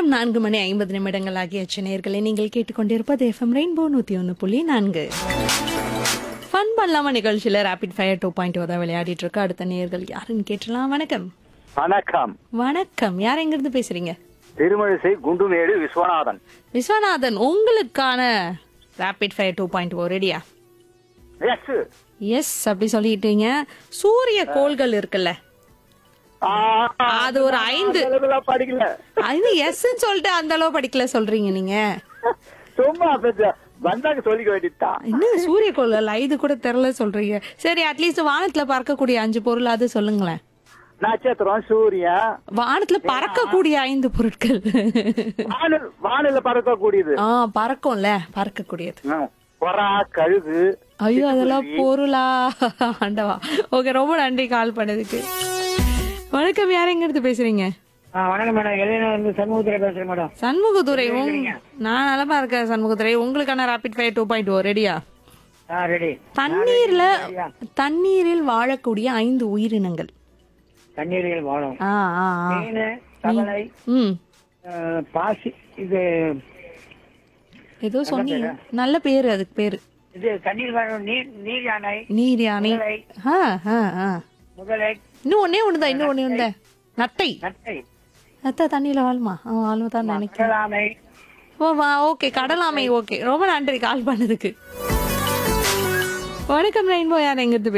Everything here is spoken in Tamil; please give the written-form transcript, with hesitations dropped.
நேரம் 4:50 ஆகிய நேயர்களை நீங்கள் கேட்டுக்கொண்டிருப்பது எஃப்எம் ரெயின்போ 101.4. ஃபன் பண்ணலாமா நிகழ்ச்சியில ரேபிட் ஃபயர் 2.0 தான் விளையாடிட்டு இருக்கு. அடுத்த நேயர்கள் யாருன்னு கேட்டலாம். வணக்கம். வணக்கம். வணக்கம். யார் எங்க இருந்து பேசுறீங்க? திருமழிசை குண்டுமேடு விஸ்வநாதன். விஸ்வநாதன், உங்களுக்கான ரேபிட் ஃபயர் 2.0 ரெடியா? எஸ். எஸ் அப்படி சொல்லிட்டீங்க. சூரிய கோள்கள் இருக்குல்ல, அது ஒரு 5 படிக்கல. அது எஸ் சொல்லிட்டு அந்த அளவு படிக்கல சொல்றீங்க நீங்க. சும்மா வந்தாங்க சொல்லிக்க வேண்டியதுதான். இன்னும் சூரிய கோள்கள் 5 கூட தெரியல சொல்றீங்க. சரி, அட்லீஸ்ட் வானத்துல பறக்கக்கூடிய 5 பொருள் அது சொல்லுங்களேன். நட்சத்திரம், சூரியன். வானத்துல பறக்கக்கூடிய 5 பொருட்கள். வானில பறக்கக்கூடியது. பறக்கும்ல, பறக்கக்கூடியது. புறா, கழுகு. ஐயோ, அதெல்லாம் பொருளா? ஆண்டவா. ஓகே, ரொம்ப நன்றி கால் பண்ணதுக்கு. வணக்கம். யார் எங்க இருந்து பேசுறீங்க? வணக்கம் மேடம், எழுதின சண்முகத்துறை பேசுறேன் மேடம். சண்முகத்துறை, நான் நலமா இருக்கேன். சண்முகத்துறை, உங்களுக்கான ரேபிட் ஃபயர் 2.0 ரெடியா? ரெடி. தண்ணீரில் வாழக்கூடிய 5 உயிரினங்கள். தண்ணீரில் வாழும். மீன், தவளை, பாசி. இது ஏதோ சொன்னீங்க, நல்ல பேரு, அதுக்கு பேரு. இது தண்ணீர் வாழும். நீர் யானை. நீர் யானை. முதலை. இன்னும் ஒண்ணுதான், இன்னும் ஒண்ணு. நத்தை. நத்தை. நத்தை தண்ணியில வாழுமா? வாழுதான் நினைக்கிறேன். கடலாமை. ஓகே, கடலாமை. ஓகே, ரொம்ப நன்றி கால் பண்ணதுக்கு. வணக்கம் ரெயின்போ, யார் எங்க இருந்து